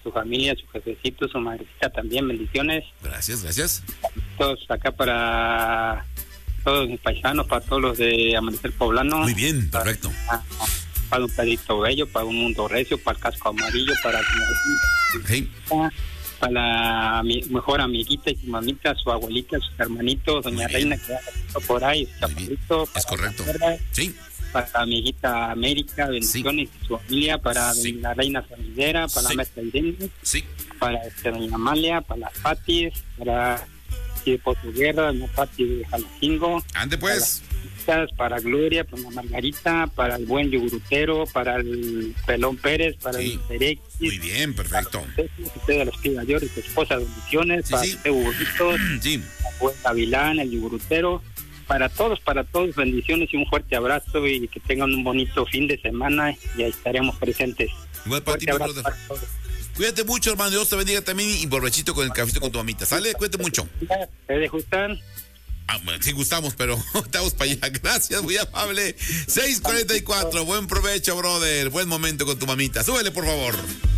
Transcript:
su familia, su jefecito, su madrecita también, bendiciones. Gracias. Todos acá para todos mis paisanos, para todos los de Amanecer Poblano. Muy bien, perfecto. Para un Pedrito Bello, para un Mundo Recio, para el Casco Amarillo, para Hey. para mi mejor amiguita y su mamita, su abuelita, sus hermanitos, doña Reina, que está por ahí, su chaparrito. Es correcto. Sí. Para la amiguita América, bendiciones, y su familia, para la Reina Sanidera, para la maestra Irene, para doña Amalia, para las Patis, para Pozo Guerra, doña Pati de Jalacingo. Ande pues. Para Gloria, para la Margarita, para el buen Yogurutero, para el Pelón Pérez, para el Derek. Muy bien, perfecto. Usted de los mayores, su esposa, bendiciones, para usted, Huguitos, el buen Gavilán, el Yogurutero, para todos, bendiciones y un fuerte abrazo y que tengan un bonito fin de semana y ahí estaremos presentes. Igual para ti, brother. Cuídate mucho, hermano, Dios te bendiga también y provechito con el cafecito con tu mamita, ¿sale? Cuídate mucho. ¿Te dejo estar? Bueno, sí gustamos, pero estamos para allá. Gracias, muy amable. 6:44, buen provecho, brother. Buen momento con tu mamita. Súbele, por favor.